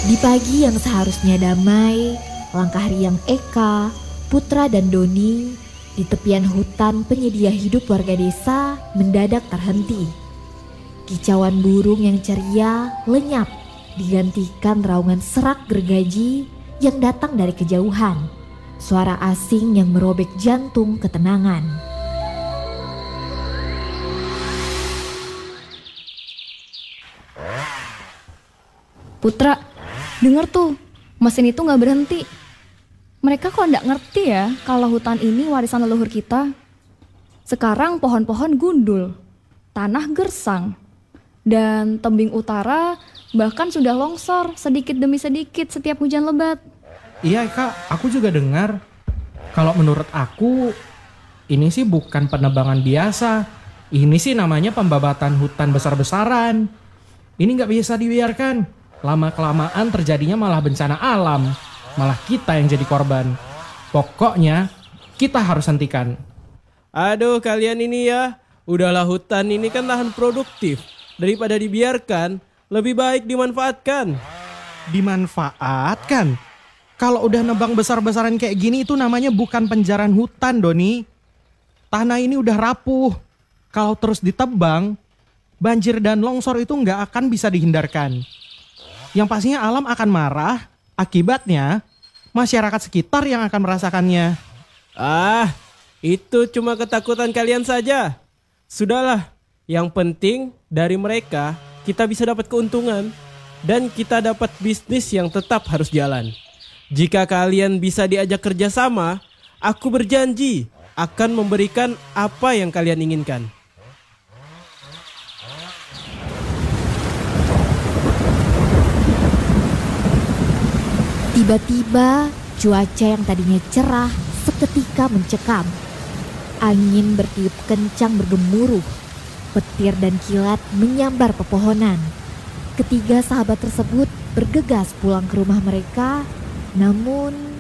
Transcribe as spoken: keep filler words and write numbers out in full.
Di pagi yang seharusnya damai, langkah riang Eka, Putra dan Doni di tepian hutan penyedia hidup warga desa mendadak terhenti. Kicauan burung yang ceria lenyap digantikan raungan serak gergaji yang datang dari kejauhan. Suara asing yang merobek jantung ketenangan. Putra, denger tuh, mesin itu gak berhenti. Mereka kok gak ngerti ya kalau hutan ini warisan leluhur kita. Sekarang pohon-pohon gundul, tanah gersang, dan tebing utara bahkan sudah longsor sedikit demi sedikit setiap hujan lebat. Iya Kak, aku juga dengar. Kalau menurut aku, ini sih bukan penebangan biasa. Ini sih namanya pembabatan hutan besar-besaran. Ini gak bisa dibiarkan. Lama-kelamaan terjadinya malah bencana alam. Malah kita yang jadi korban. Pokoknya kita harus hentikan. Aduh kalian ini ya, udahlah hutan ini kan lahan produktif. Daripada dibiarkan, lebih baik dimanfaatkan. Dimanfaatkan? Kalau udah nebang besar-besaran kayak gini itu namanya bukan penjaraan hutan, Doni. Tanah ini udah rapuh. Kalau terus ditebang, banjir dan longsor itu nggak akan bisa dihindarkan. Yang pastinya alam akan marah, akibatnya masyarakat sekitar yang akan merasakannya. Ah, itu cuma ketakutan kalian saja. Sudahlah, yang penting dari mereka kita bisa dapat keuntungan dan kita dapat bisnis yang tetap harus jalan. Jika kalian bisa diajak kerjasama, aku berjanji akan memberikan apa yang kalian inginkan. Tiba-tiba cuaca yang tadinya cerah seketika mencekam. Angin bertiup kencang bergemuruh. Petir dan kilat menyambar pepohonan. Ketiga sahabat tersebut bergegas pulang ke rumah mereka. Namun